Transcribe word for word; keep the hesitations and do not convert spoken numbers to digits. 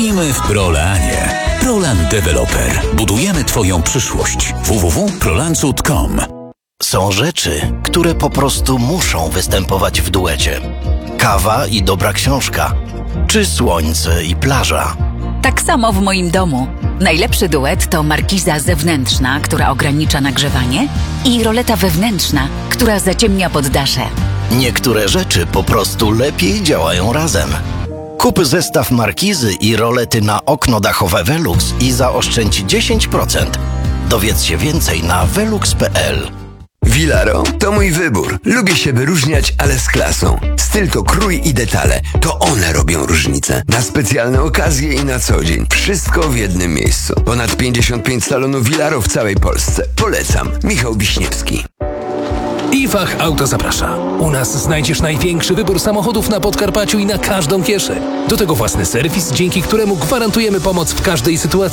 I my w Prolanie. Prolan Developer. Budujemy Twoją przyszłość. w w w kropka prolancut kropka com. Są rzeczy, które po prostu muszą występować w duecie. Kawa i dobra książka, czy słońce i plaża. Tak samo w moim domu. Najlepszy duet to markiza zewnętrzna, która ogranicza nagrzewanie, i roleta wewnętrzna, która zaciemnia poddasze. Niektóre rzeczy po prostu lepiej działają razem. Kup zestaw markizy i rolety na okno dachowe Velux i zaoszczędź dziesięć procent. Dowiedz się więcej na velux kropka p l. Vilaro to mój wybór. Lubię się wyróżniać, ale z klasą. Styl to krój i detale. To one robią różnicę. Na specjalne okazje i na co dzień. Wszystko w jednym miejscu. Ponad pięćdziesiąt pięć salonów Vilaro w całej Polsce. Polecam. Michał Wiśniewski. IFAH Auto zaprasza. U nas znajdziesz największy wybór samochodów na Podkarpaciu i na każdą kieszeń. Do tego własny serwis, dzięki któremu gwarantujemy pomoc w każdej sytuacji.